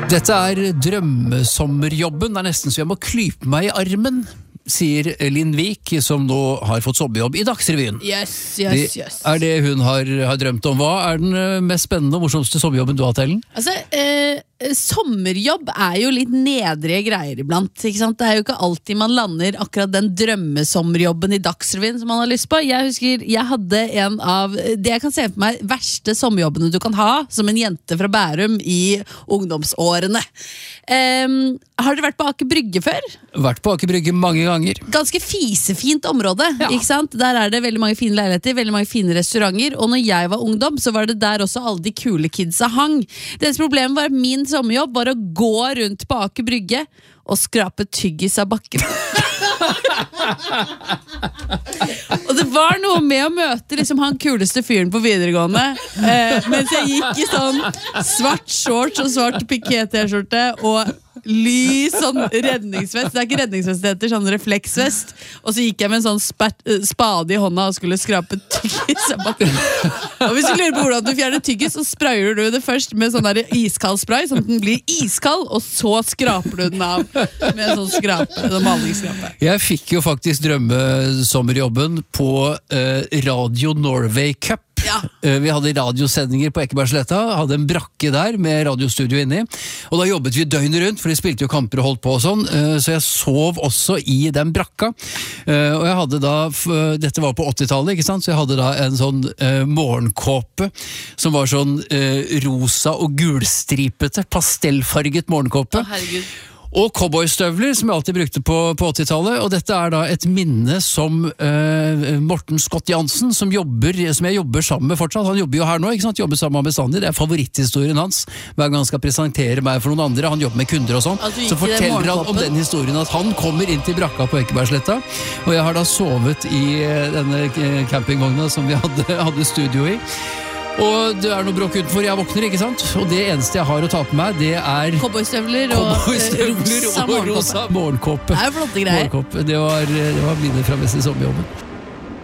Dette drømmesommerjobben. Det nesten så jeg må klype meg I armen, sier Linn Vik, som nå har fått sommerjobb I Dagsrevyen. Yes. Det hun har drømt om. Hva den mest spennende og morsomste sommerjobben du har hatt, Ellen? Altså, sommerjobb jo litt nedre greier iblant, ikke sant? Det jo ikke alltid man lander akkurat den drømmesommerjobben I Dagsrevyen som man har lyst på. Jeg husker, jeg hadde en av det jeg kan se for meg verste sommerjobbene du kan ha som en jente fra Bærum I ungdomsårene. Har dere vært på Aker Brygge før? Vært på Aker Brygge mange ganger. Ganske fisefint område, ikke sant? Der det veldig mange fine leiligheter, veldig mange fine restauranter, og når jeg var ungdom, så var det der også alle de kule kidsa hang. Deres problem var at min sommerjobb var å gå rundt på Aker Brygge og skrape tyggis av bakken. Og det var noe med å møte liksom han kuleste fyren på videregående, mens jeg gikk I sånn svart shorts og svart piké-t-skjorte og sånn redningsvest. Det ikke redningsvest, det heter sånn refleksvest. Og så gikk jeg med en sånn spade I hånda og skulle skrape tyggis av bakken. Og hvis du lurer på hvordan du fjerner tyggis, så sprayer du det først med sånn der iskald spray, sånn at den blir iskald, og så skraper du den av med sånn malingsskrape. Jeg fikk jo faktisk drømmesommerjobben på Radio Norway Cup. Ja. Vi hadde radiosendinger på Ekebergsletta, hadde en brakke der med radiostudio inni, og da jobbet vi døgnet rundt, for de spilte jo kamper og holdt på og sånn, så jeg sov også I den brakka, og jeg hadde da, dette var på 80-tallet, ikke sant, så jeg hadde da en sånn morgenkåpe, som var sånn rosa og gulstripete, pastellfarget morgenkåpe. Å, herregud. Og cowboystøvler, som jeg alltid brukte på 80-tallet, og dette da et minne som Morten Scott Jansen, som jeg jobber sammen med fortsatt, han jobber jo her nå, ikke sant, jobber sammen med bestandig, det favoritthistorien hans, hver gang han skal presentere meg for noen andre, han jobber med kunder og sånn, så forteller han om den historien at han kommer inn til brakka på Ekebergsletta, og jeg har da sovet I denne campingvogna som vi hadde studio I, og det noe bråk utenfor, jeg våkner, ikke sant? Og det eneste jeg har å ta på meg, det cowboystøvler og rosa morgenkåpe. Det jo flotte greier. Det var mine fra beste sommerjobben.